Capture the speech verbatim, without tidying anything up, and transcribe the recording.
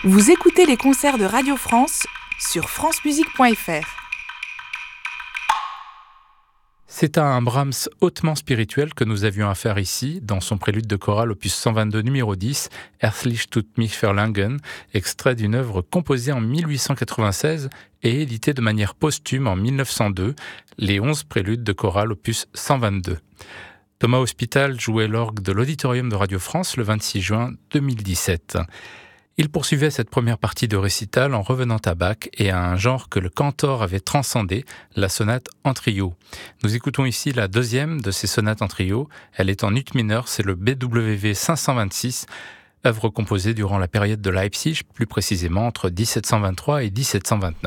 Vous écoutez les concerts de Radio France sur francemusique point f r. C'est à un Brahms hautement spirituel que nous avions affaire ici, dans son prélude de chorale opus cent vingt-deux numéro dix, Herzlich tut mich verlangen, extrait d'une œuvre composée en mille huit cent quatre-vingt-seize et éditée de manière posthume en mille neuf cent deux, les onze préludes de chorale opus cent vingt-deux. Thomas Hospital jouait l'orgue de l'Auditorium de Radio France le vingt-six juin deux mille dix-sept. Il poursuivait cette première partie de récital en revenant à Bach et à un genre que le cantor avait transcendé, la sonate en trio. Nous écoutons ici la deuxième de ces sonates en trio. Elle est en ut mineur, c'est le B W V cinq cent vingt-six, œuvre composée durant la période de Leipzig, plus précisément entre dix-sept cent vingt-trois et dix-sept cent vingt-neuf.